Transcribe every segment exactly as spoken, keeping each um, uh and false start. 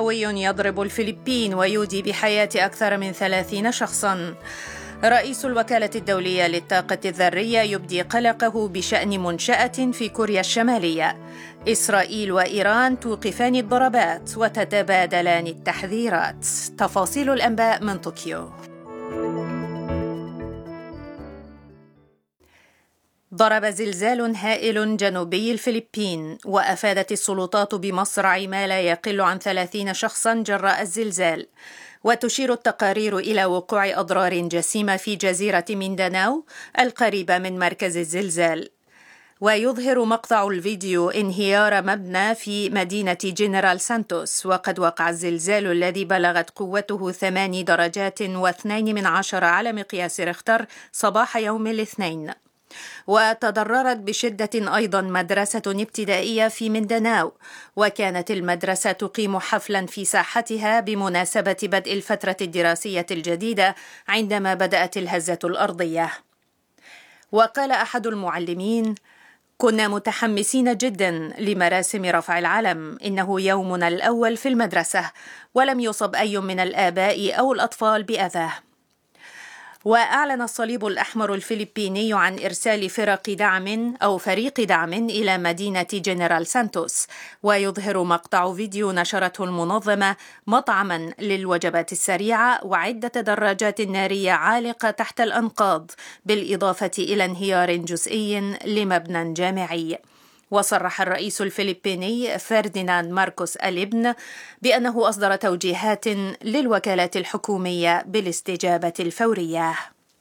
نووي يضرب الفلبين ويودي بحياة أكثر من ثلاثين شخصاً. رئيس الوكالة الدولية للطاقة الذرية يبدي قلقه بشأن منشأة في كوريا الشمالية. إسرائيل وإيران توقفان الضربات وتتبادلان التحذيرات. تفاصيل الأنباء من طوكيو. ضرب زلزال هائل جنوبي الفلبين، وأفادت السلطات بمصرع ما لا يقل عن ثلاثين شخصاً جراء الزلزال. وتشير التقارير إلى وقوع أضرار جسيمة في جزيرة مينداناو القريبة من مركز الزلزال. ويظهر مقطع الفيديو انهيار مبنى في مدينة جنرال سانتوس، وقد وقع الزلزال الذي بلغت قوته ثماني درجات واثنين من عشرة على مقياس ريختر صباح يوم الاثنين. وتضررت بشدة أيضا مدرسة ابتدائية في مينداناو، وكانت المدرسة تقيم حفلا في ساحتها بمناسبة بدء الفترة الدراسية الجديدة عندما بدأت الهزة الأرضية. وقال أحد المعلمين: كنا متحمسين جدا لمراسم رفع العلم، إنه يومنا الأول في المدرسة، ولم يصب أي من الآباء أو الأطفال بأذى. وأعلن الصليب الأحمر الفلبيني عن إرسال فرق دعم أو فريق دعم إلى مدينة جنرال سانتوس. ويظهر مقطع فيديو نشرته المنظمة مطعما للوجبات السريعة وعدة دراجات نارية عالقة تحت الأنقاض، بالإضافة إلى انهيار جزئي لمبنى جامعي. وصرح الرئيس الفلبيني فرديناند ماركوس الابن بأنه أصدر توجيهات للوكالات الحكومية بالاستجابة الفورية.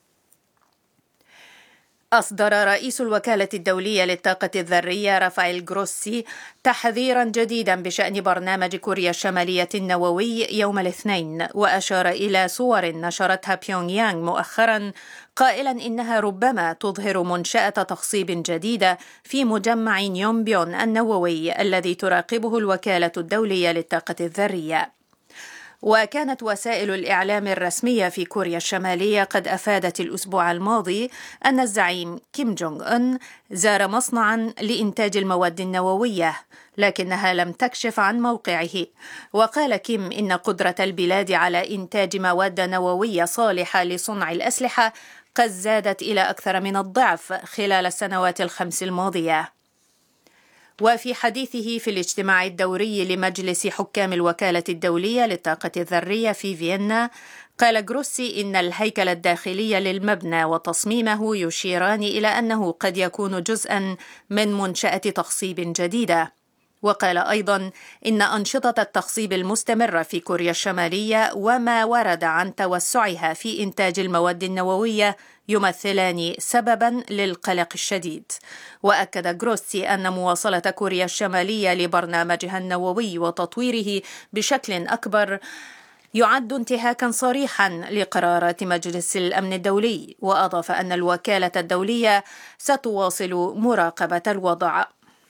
أصدر رئيس الوكالة الدولية للطاقة الذرية رافائيل جروسي تحذيرا جديدا بشأن برنامج كوريا الشمالية النووي يوم الاثنين، وأشار إلى صور نشرتها بيونغ يانغ مؤخرا قائلا إنها ربما تظهر منشأة تخصيب جديدة في مجمع يونبيون النووي الذي تراقبه الوكالة الدولية للطاقة الذرية. وكانت وسائل الإعلام الرسمية في كوريا الشمالية قد أفادت الأسبوع الماضي أن الزعيم كيم جونغ أون زار مصنعا لإنتاج المواد النووية، لكنها لم تكشف عن موقعه. وقال كيم إن قدرة البلاد على إنتاج مواد نووية صالحة لصنع الأسلحة قد زادت إلى أكثر من الضعف خلال السنوات الخمس الماضية. وفي حديثه في الاجتماع الدوري لمجلس حكام الوكالة الدولية للطاقة الذرية في فيينا، قال جروسي إن الهيكل الداخلي للمبنى وتصميمه يشيران إلى أنه قد يكون جزءاً من منشأة تخصيب جديدة. وقال أيضاً إن أنشطة التخصيب المستمرة في كوريا الشمالية وما ورد عن توسعها في إنتاج المواد النووية يمثلان سبباً للقلق الشديد. وأكد جروسي أن مواصلة كوريا الشمالية لبرنامجها النووي وتطويره بشكل أكبر يعد انتهاكاً صريحاً لقرارات مجلس الأمن الدولي. وأضاف أن الوكالة الدولية ستواصل مراقبة الوضع.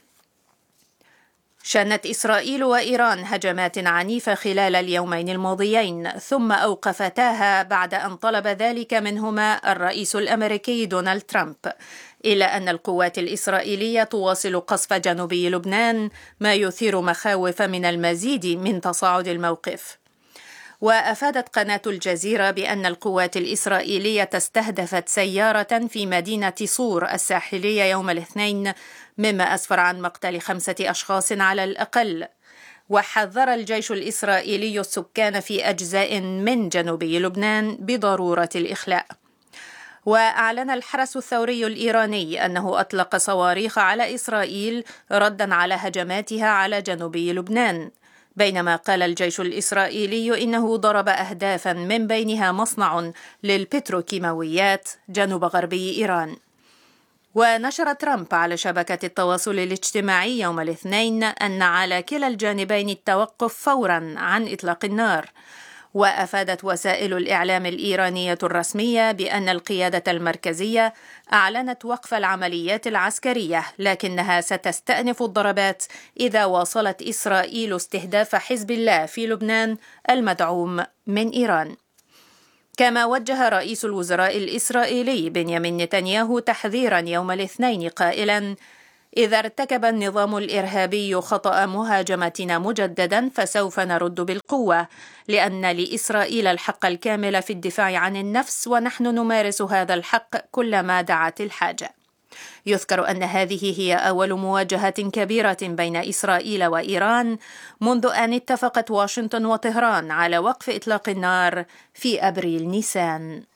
شنت إسرائيل وإيران هجمات عنيفة خلال اليومين الماضيين، ثم أوقفتاها بعد أن طلب ذلك منهما الرئيس الأمريكي دونالد ترامب، إلا أن القوات الإسرائيلية تواصل قصف جنوبي لبنان، ما يثير مخاوف من المزيد من تصاعد الموقف. وأفادت قناة الجزيرة بأن القوات الإسرائيلية استهدفت سيارة في مدينة صور الساحلية يوم الاثنين، مما أسفر عن مقتل خمسة أشخاص على الأقل. وحذر الجيش الإسرائيلي السكان في أجزاء من جنوبي لبنان بضرورة الإخلاء. وأعلن الحرس الثوري الإيراني أنه أطلق صواريخ على إسرائيل رداً على هجماتها على جنوبي لبنان، بينما قال الجيش الإسرائيلي إنه ضرب أهدافاً من بينها مصنع للبتروكيماويات جنوب غربي إيران. ونشر ترامب على شبكة التواصل الاجتماعي يوم الاثنين أن على كلا الجانبين التوقف فوراً عن إطلاق النار. وأفادت وسائل الإعلام الإيرانية الرسمية بأن القيادة المركزية أعلنت وقف العمليات العسكرية، لكنها ستستأنف الضربات إذا واصلت إسرائيل استهداف حزب الله في لبنان المدعوم من إيران. كما وجه رئيس الوزراء الإسرائيلي بنيامين نتنياهو تحذيرا يوم الاثنين قائلا: إذا ارتكب النظام الإرهابي خطأ مهاجمتنا مجددا فسوف نرد بالقوة، لأن لإسرائيل الحق الكامل في الدفاع عن النفس، ونحن نمارس هذا الحق كلما دعت الحاجة. يذكر أن هذه هي أول مواجهة كبيرة بين إسرائيل وإيران منذ أن اتفقت واشنطن وطهران على وقف إطلاق النار في أبريل نيسان.